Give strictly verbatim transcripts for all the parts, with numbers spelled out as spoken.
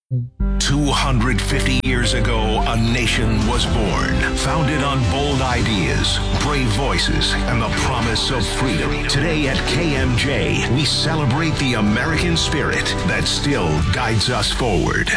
two hundred fifty years ago, a nation was born, founded on bold ideas, brave voices, and the promise of freedom. Today at K M J, we celebrate the American spirit that still guides us forward.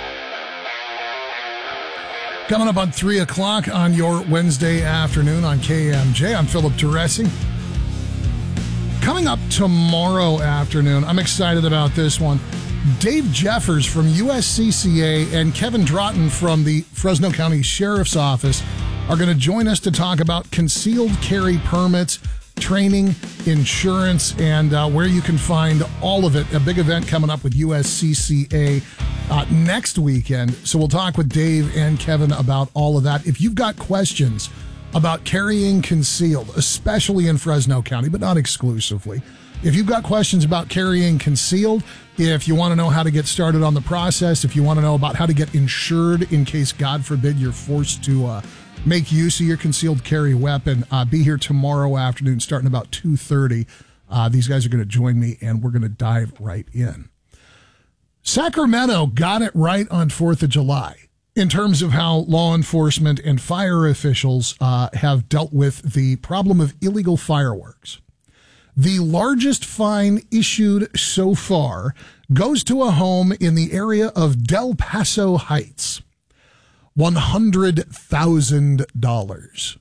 Coming up on three o'clock on your Wednesday afternoon on K M J, I'm Philip Teresi. Coming up tomorrow afternoon, I'm excited about this one. Dave Jeffers from U S C C A and Kevin Drotton from the Fresno County Sheriff's Office are going to join us to talk about concealed carry permits, training, insurance, and uh, where you can find all of it. A big event coming up with U S C C A uh, next weekend. So we'll talk with Dave and Kevin about all of that. If you've got questions about carrying concealed, especially in Fresno County, but not exclusively, if you've got questions about carrying concealed, if you want to know how to get started on the process, if you want to know about how to get insured in case, God forbid, you're forced to uh, make use of your concealed carry weapon, uh, be here tomorrow afternoon starting about two thirty. Uh, these guys are going to join me, and we're going to dive right in. Sacramento got it right on fourth of July in terms of how law enforcement and fire officials uh, have dealt with the problem of illegal fireworks. The largest fine issued so far goes to a home in the area of Del Paso Heights. one hundred thousand dollars.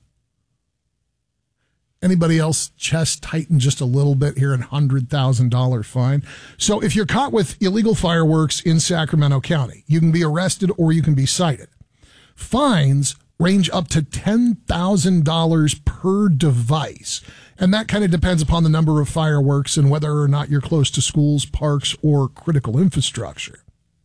Anybody else chest tighten just a little bit here? A one hundred thousand dollars fine. So if you're caught with illegal fireworks in Sacramento County, you can be arrested or you can be cited. Fines range up to ten thousand dollars per device. And that kind of depends upon the number of fireworks and whether or not you're close to schools, parks, or critical infrastructure.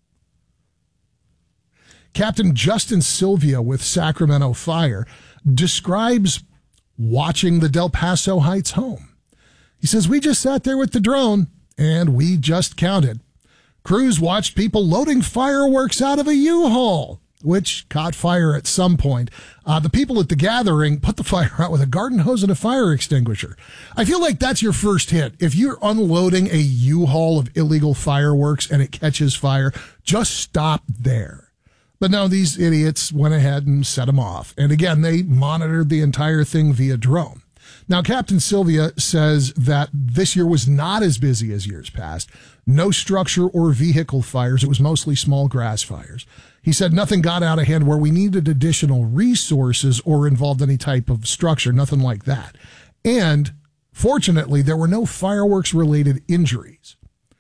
Captain Justin Sylvia with Sacramento Fire describes watching the Del Paso Heights home. He says, "We just sat there with the drone and we just counted. Crews watched people loading fireworks out of a U-Haul, which caught fire at some point. Uh, the people at the gathering put the fire out with a garden hose and a fire extinguisher." I feel like that's your first hit. If you're unloading a U-Haul of illegal fireworks and it catches fire, just stop there. But no, these idiots went ahead and set them off. And again, they monitored the entire thing via drone. Now, Captain Sylvia says that this year was not as busy as years past. No structure or vehicle fires. It was mostly small grass fires. He said nothing got out of hand where we needed additional resources or involved any type of structure, nothing like that. And fortunately, there were no fireworks-related injuries.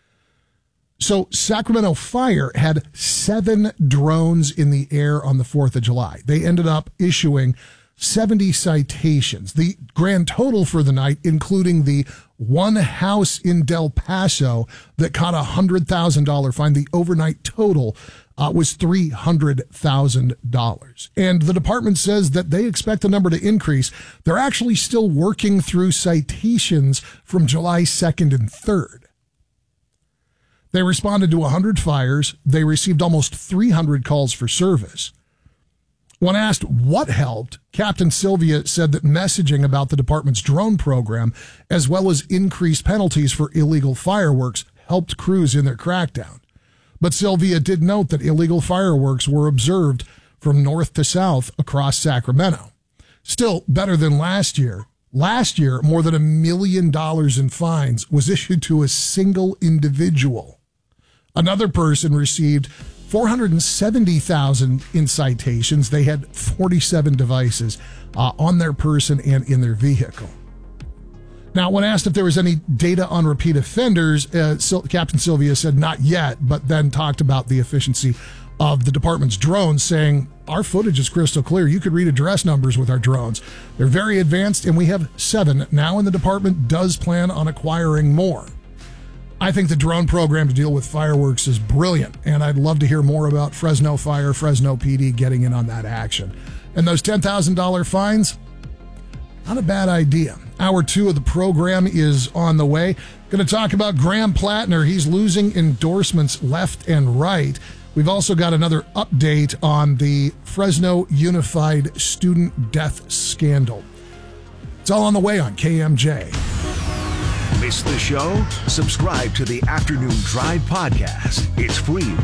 So Sacramento Fire had seven drones in the air on the fourth of July. They ended up issuing seventy citations. The grand total for the night, including the one house in Del Paso that caught a one hundred thousand dollars fine, the overnight total uh, was three hundred thousand dollars. And the department says that they expect the number to increase. They're actually still working through citations from July second and third. They responded to one hundred fires. They received almost three hundred calls for service. When asked what helped, Captain Sylvia said that messaging about the department's drone program, as well as increased penalties for illegal fireworks, helped crews in their crackdown. But Sylvia did note that illegal fireworks were observed from north to south across Sacramento. Still better than last year. Last year, more than a million dollars in fines was issued to a single individual. Another person received four hundred seventy thousand in citations. They had forty-seven devices uh, on their person and in their vehicle. Now, when asked if there was any data on repeat offenders, uh, Sil- Captain Sylvia said not yet, but then talked about the efficiency of the department's drones, saying, "Our footage is crystal clear. You could read address numbers with our drones. They're very advanced, and we have seven now, and the department does plan on acquiring more." I think the drone program to deal with fireworks is brilliant, and I'd love to hear more about Fresno Fire, Fresno P D getting in on that action. And those ten thousand dollars fines, not a bad idea. Hour two of the program is on the way. Going to talk about Graham Plattner. He's losing endorsements left and right. We've also got another update on the Fresno Unified student death scandal. It's all on the way on K M J. Miss the show? Subscribe to the Afternoon Drive podcast. It's free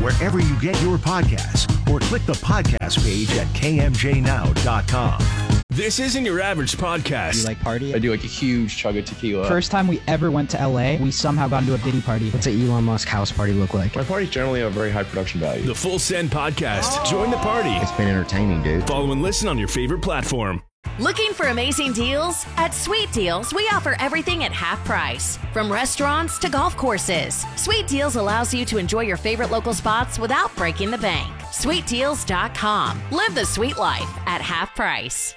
wherever you get your podcasts or click the podcast page at K M J now dot com. This isn't your average podcast. Do you like party? I do like a huge chug of tequila. First time we ever went to L A, we somehow got into a Diddy party. What's an Elon Musk house party look like? My parties generally have very high production value. The Full Send Podcast. Join the party. It's been entertaining, dude. Follow and listen on your favorite platform. Looking for amazing deals? At Sweet Deals, we offer everything at half price. From restaurants to golf courses, Sweet Deals allows you to enjoy your favorite local spots without breaking the bank. sweet deals dot com. Live the sweet life at half price.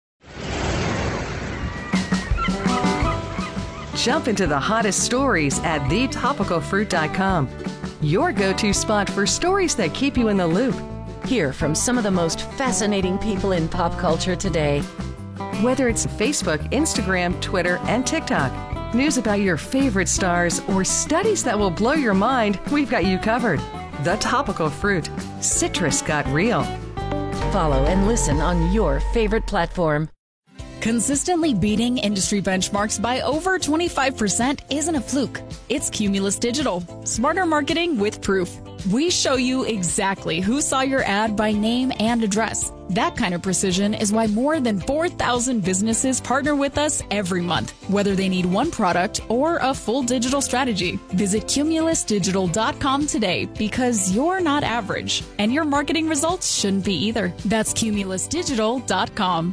Jump into the hottest stories at the topical fruit dot com. Your go-to spot for stories that keep you in the loop. Hear from some of the most fascinating people in pop culture today. Whether it's Facebook, Instagram, Twitter, and TikTok, news about your favorite stars, or studies that will blow your mind, we've got you covered. The Topical Fruit. Citrus got real. Follow and listen on your favorite platform. Consistently beating industry benchmarks by over twenty-five percent isn't a fluke. It's Cumulus Digital. Smarter marketing with proof. We show you exactly who saw your ad by name and address. That kind of precision is why more than four thousand businesses partner with us every month, whether they need one product or a full digital strategy. Visit cumulus digital dot com today because you're not average, and your marketing results shouldn't be either. That's cumulus digital dot com.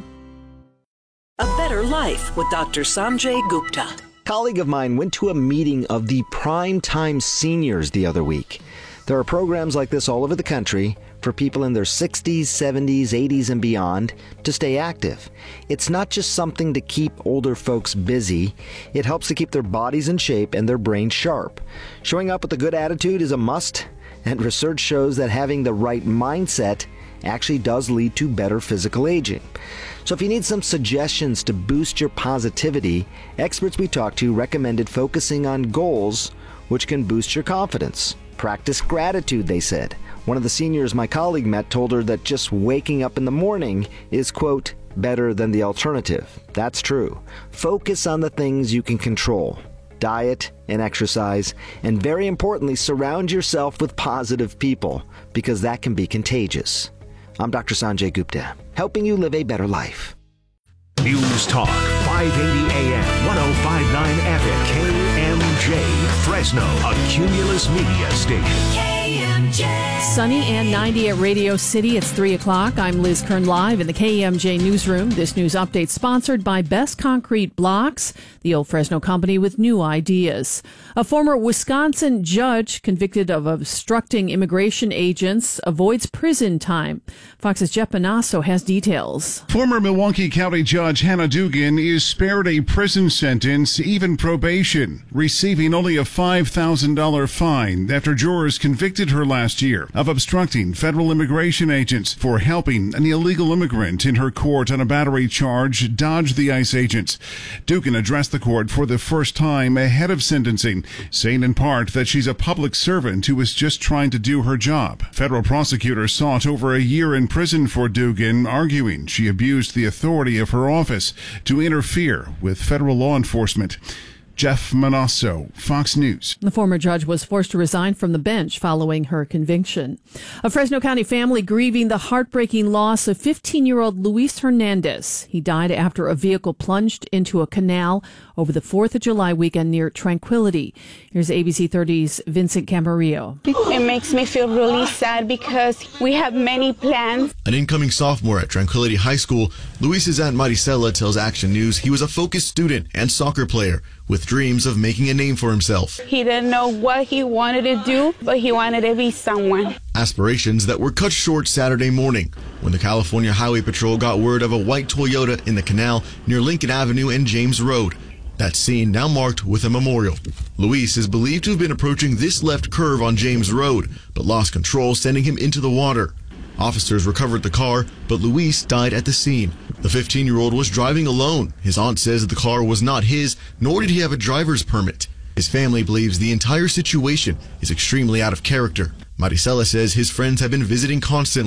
A Better Life with Doctor Sanjay Gupta. A colleague of mine went to a meeting of the Primetime Seniors the other week. There are programs like this all over the country for people in their sixties, seventies, eighties, and beyond to stay active. It's not just something to keep older folks busy. It helps to keep their bodies in shape and their brains sharp. Showing up with a good attitude is a must, and research shows that having the right mindset actually does lead to better physical aging. So if you need some suggestions to boost your positivity, experts we talked to recommended focusing on goals which can boost your confidence. Practice gratitude, they said. One of the seniors my colleague met told her that just waking up in the morning is, quote, better than the alternative. That's true. Focus on the things you can control. Diet and exercise, and very importantly, surround yourself with positive people, because that can be contagious. I'm Doctor Sanjay Gupta, helping you live a better life. News Talk, five eighty A M, ten fifty-nine F M, K M J, Fresno, a Cumulus Media station. K M J. Sunny and ninety at Radio City. It's three o'clock. I'm Liz Kern live in the K M J newsroom. This news update sponsored by Best Concrete Blocks, the old Fresno company with new ideas. A former Wisconsin judge convicted of obstructing immigration agents avoids prison time. Fox's Jeff Bonasso has details. Former Milwaukee County Judge Hannah Dugan is spared a prison sentence, even probation, receiving only a five thousand dollars fine after jurors convicted her last year of obstructing federal immigration agents for helping an illegal immigrant in her court on a battery charge dodge the ICE agents. Dugan addressed the court for the first time ahead of sentencing, saying in part that she's a public servant who was just trying to do her job. Federal prosecutors sought over a year in prison for Dugan, arguing she abused the authority of her office to interfere with federal law enforcement. Jeff Manasso, Fox News. The former judge was forced to resign from the bench following her conviction. A Fresno County family grieving the heartbreaking loss of fifteen-year-old Luis Hernandez. He died after a vehicle plunged into a canal over the fourth of July weekend near Tranquility. Here's A B C thirty's Vincent Camarillo. It makes me feel really sad because we have many plans. An incoming sophomore at Tranquility High School, Luis's Aunt Maricela tells Action News he was a focused student and soccer player with dreams of making a name for himself. He didn't know what he wanted to do, but he wanted to be someone. Aspirations that were cut short Saturday morning when the California Highway Patrol got word of a white Toyota in the canal near Lincoln Avenue and James Road. That scene now marked with a memorial. Luis is believed to have been approaching this left curve on James Road, but lost control, sending him into the water. Officers recovered the car, but Luis died at the scene. The fifteen-year-old was driving alone. His aunt says the car was not his, nor did he have a driver's permit. His family believes the entire situation is extremely out of character. Maricela says his friends have been visiting constantly.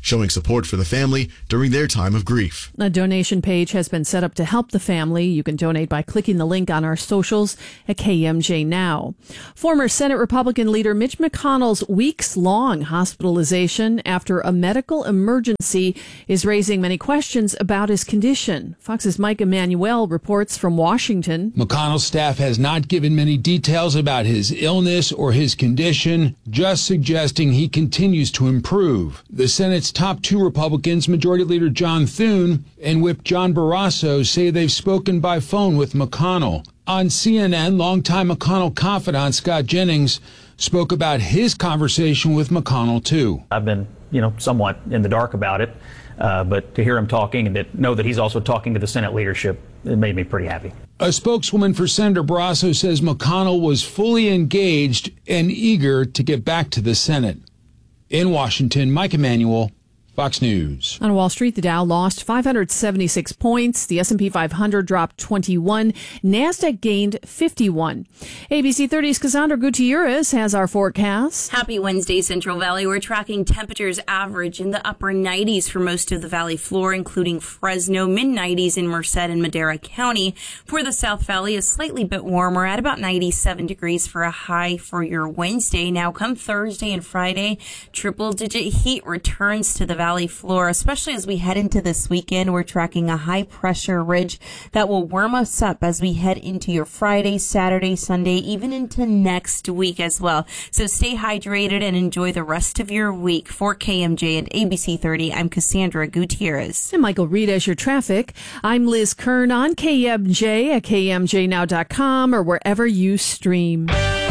showing support for the family during their time of grief. A donation page has been set up to help the family. You can donate by clicking the link on our socials at K M J Now. Former Senate Republican leader Mitch McConnell's weeks-long hospitalization after a medical emergency is raising many questions about his condition. Fox's Mike Emanuel reports from Washington. McConnell's staff has not given many details about his illness or his condition, just suggesting he continues to improve. The Senate's top two Republicans, Majority Leader John Thune and Whip John Barrasso, say they've spoken by phone with McConnell. On C N N, longtime McConnell confidant Scott Jennings spoke about his conversation with McConnell, too. I've been, you know, somewhat in the dark about it, uh, but to hear him talking and to know that he's also talking to the Senate leadership, it made me pretty happy. A spokeswoman for Senator Barrasso says McConnell was fully engaged and eager to get back to the Senate. In Washington, Mike Emanuel, Fox News. On Wall Street, the Dow lost five hundred seventy-six points. The S and P five hundred dropped twenty-one. NASDAQ gained fifty-one. A B C thirty's Cassandra Gutierrez has our forecast. Happy Wednesday, Central Valley. We're tracking temperatures average in the upper nineties for most of the valley floor, including Fresno, mid nineties in Merced and Madera County. For the South Valley, a slightly bit warmer at about ninety-seven degrees for a high for your Wednesday. Now, come Thursday and Friday, triple-digit heat returns to the valley. Valley floor, especially as we head into this weekend. We're tracking a high pressure ridge that will warm us up as we head into your Friday, Saturday, Sunday, even into next week as well. So stay hydrated and enjoy the rest of your week. For K M J and A B C thirty, I'm Cassandra Gutierrez. And Michael Reed as your traffic. I'm Liz Kern on K M J at K M J now dot com or wherever you stream.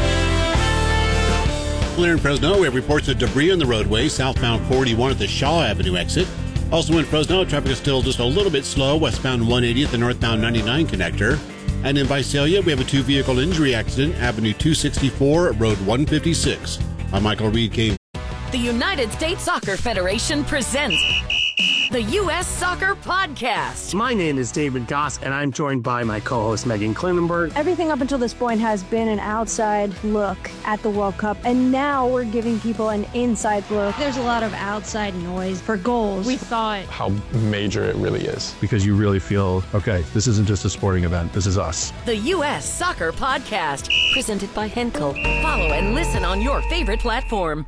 Here in Fresno, we have reports of debris on the roadway southbound forty-one at the Shaw Avenue exit. Also in Fresno, traffic is still just a little bit slow westbound one eighty at the northbound ninety-nine connector. And in Visalia, we have a two-vehicle injury accident, Avenue two sixty-four, Road one fifty-six. I'm Michael Reed, K. The United States Soccer Federation presents the U S Soccer Podcast. My name is David Goss, and I'm joined by my co-host Megan Klinenberg. Everything up until this point has been an outside look at the World Cup, and now we're giving people an inside look. There's a lot of outside noise for goals. We thought how major it really is. Because you really feel, okay, this isn't just a sporting event, this is us. The U S Soccer Podcast, presented by Henkel. Follow and listen on your favorite platform.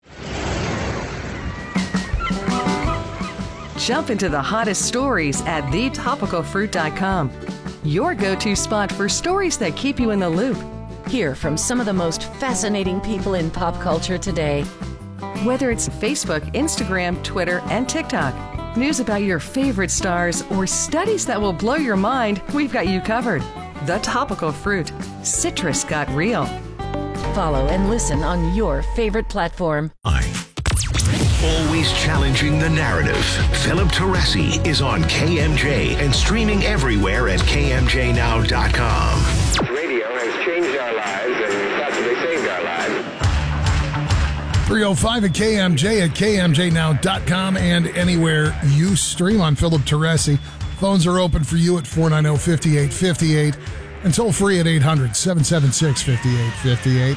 Jump into the hottest stories at the topical fruit dot com. Your go-to spot for stories that keep you in the loop. Hear from some of the most fascinating people in pop culture today. Whether it's Facebook, Instagram, Twitter, and TikTok, news about your favorite stars, or studies that will blow your mind, we've got you covered. The Topical Fruit. Citrus got real. Follow and listen on your favorite platform. Always challenging the narrative. Philip Teresi is on K M J and streaming everywhere at K M J now dot com. Radio has changed our lives and possibly saved our lives. three oh five at K M J at K M J now dot com and anywhere you stream. On Philip Teresi. Phones are open for you at four nine zero, five eight five eight and toll free at eight hundred, seven seven six, five eight five eight.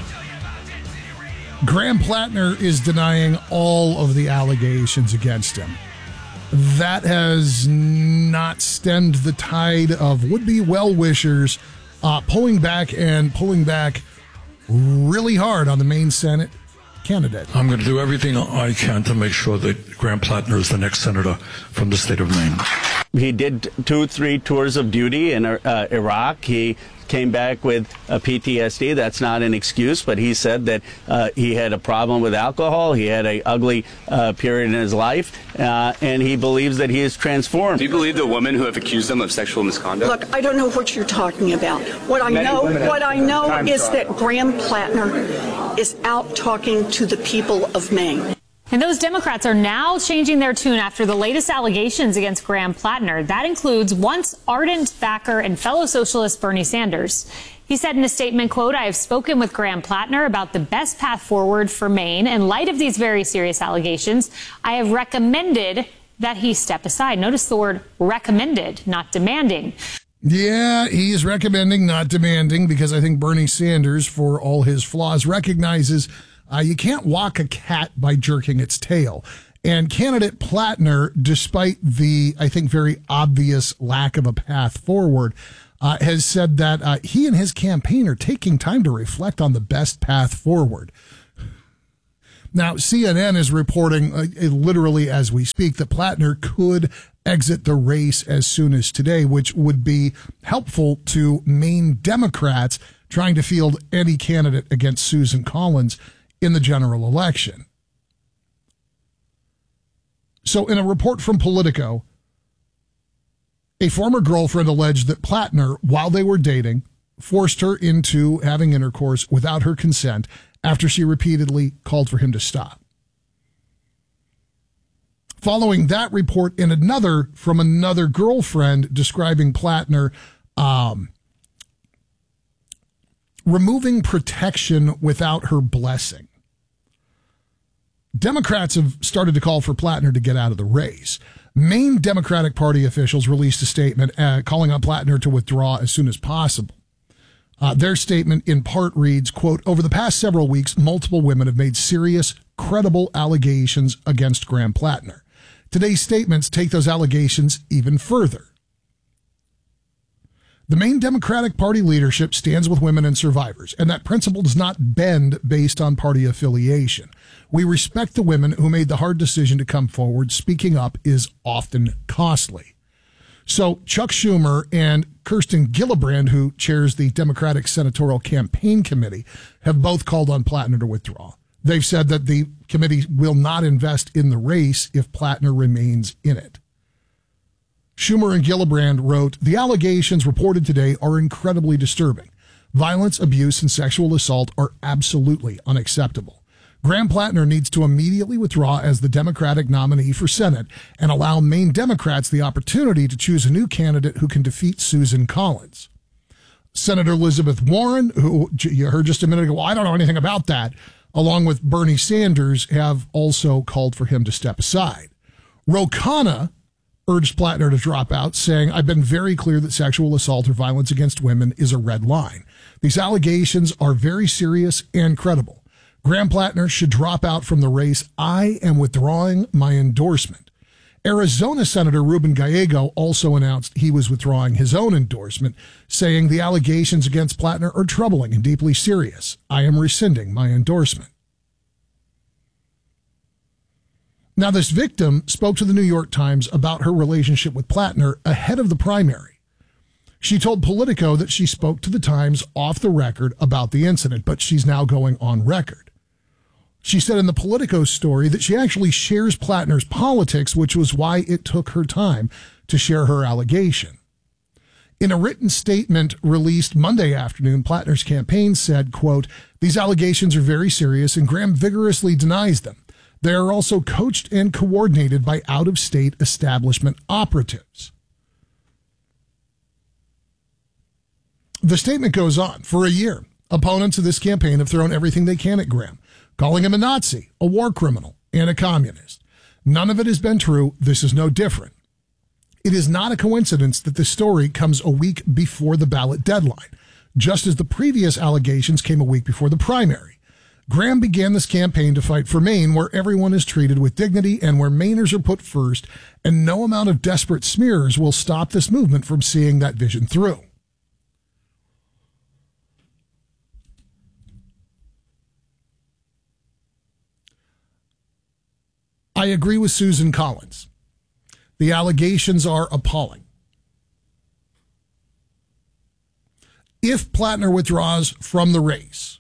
Graham Plattner is denying all of the allegations against him. That has not stemmed the tide of would-be well-wishers uh, pulling back and pulling back really hard on the main Senate candidate. I'm going to do everything I can to make sure that Graham Plattner is the next senator from the state of Maine. He did two, three tours of duty in uh, Iraq. He came back with a P T S D. That's not an excuse, but he said that uh, he had a problem with alcohol. He had an ugly uh, period in his life, uh, and he believes that he is transformed. Do you believe the women who have accused him of sexual misconduct? Look, I don't know what you're talking about. What I Many know, what I know is that Graham Plattner is out talking to the people of Maine. And those Democrats are now changing their tune after the latest allegations against Graham Plattner. That includes once ardent backer and fellow socialist Bernie Sanders. He said in a statement, quote, "I have spoken with Graham Plattner about the best path forward for Maine. In light of these very serious allegations, I have recommended that he step aside." Notice the word recommended, not demanding. Yeah, he's recommending, not demanding, because I think Bernie Sanders, for all his flaws, recognizes Uh, you can't walk a cat by jerking its tail. And candidate Plattner, despite the, I think, very obvious lack of a path forward, uh, has said that uh, he and his campaign are taking time to reflect on the best path forward. Now, C N N is reporting uh, literally as we speak that Plattner could exit the race as soon as today, which would be helpful to Maine Democrats trying to field any candidate against Susan Collins in the general election. So in a report from Politico, a former girlfriend alleged that Plattner, while they were dating, forced her into having intercourse without her consent after she repeatedly called for him to stop. Following that report and another from another girlfriend describing Plattner um, removing protection without her blessing, Democrats have started to call for Plattner to get out of the race. Maine Democratic Party officials released a statement uh, calling on Plattner to withdraw as soon as possible. Uh, their statement in part reads, quote, over the past several weeks, multiple women have made serious, credible allegations against Graham Plattner. Today's statements take those allegations even further. The Maine Democratic Party leadership stands with women and survivors, and that principle does not bend based on party affiliation. We respect the women who made the hard decision to come forward. Speaking up is often costly. So Chuck Schumer and Kirsten Gillibrand, who chairs the Democratic Senatorial Campaign Committee, have both called on Plattner to withdraw. They've said that the committee will not invest in the race if Plattner remains in it. Schumer and Gillibrand wrote, the allegations reported today are incredibly disturbing. Violence, abuse, and sexual assault are absolutely unacceptable. Graham Plattner needs to immediately withdraw as the Democratic nominee for Senate and allow Maine Democrats the opportunity to choose a new candidate who can defeat Susan Collins. Senator Elizabeth Warren, who you heard just a minute ago, well, I don't know anything about that, along with Bernie Sanders, have also called for him to step aside. Ro Khanna urged Plattner to drop out, saying, I've been very clear that sexual assault or violence against women is a red line. These allegations are very serious and credible. Graham Plattner should drop out from the race. I am withdrawing my endorsement. Arizona Senator Ruben Gallego also announced he was withdrawing his own endorsement, saying the allegations against Plattner are troubling and deeply serious. I am rescinding my endorsement. Now, this victim spoke to the New York Times about her relationship with Plattner ahead of the primary. She told Politico that she spoke to the Times off the record about the incident, but she's now going on record. She said in the Politico story that she actually shares Plattner's politics, which was why it took her time to share her allegation. In a written statement released Monday afternoon, Plattner's campaign said, quote, these allegations are very serious and Graham vigorously denies them. They are also coached and coordinated by out-of-state establishment operatives. The statement goes on. For a year, opponents of this campaign have thrown everything they can at Graham, calling him a Nazi, a war criminal, and a communist. None of it has been true. This is no different. It is not a coincidence that this story comes a week before the ballot deadline, just as the previous allegations came a week before the primary. Graham began this campaign to fight for Maine, where everyone is treated with dignity and where Mainers are put first, and no amount of desperate smears will stop this movement from seeing that vision through. I agree with Susan Collins. The allegations are appalling. If Plattner withdraws from the race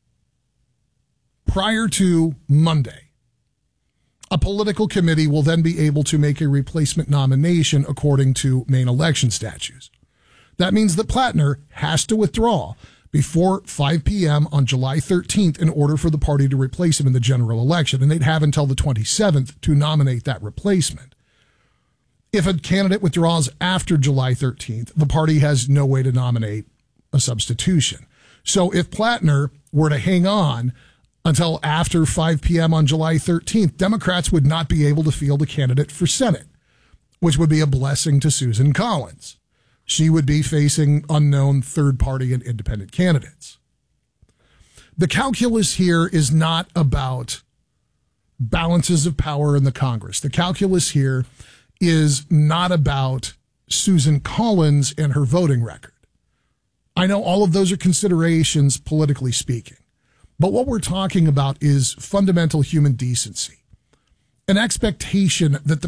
prior to Monday, a political committee will then be able to make a replacement nomination according to Maine election statutes. That means that Plattner has to withdraw before five p.m. on July thirteenth in order for the party to replace him in the general election, and they'd have until the twenty-seventh to nominate that replacement. If a candidate withdraws after July thirteenth, the party has no way to nominate a substitution. So if Plattner were to hang on until after five p.m. on July thirteenth, Democrats would not be able to field a candidate for Senate, which would be a blessing to Susan Collins. She would be facing unknown third-party and independent candidates. The calculus here is not about balances of power in the Congress. The calculus here is not about Susan Collins and her voting record. I know all of those are considerations politically speaking, but what we're talking about is fundamental human decency, an expectation that the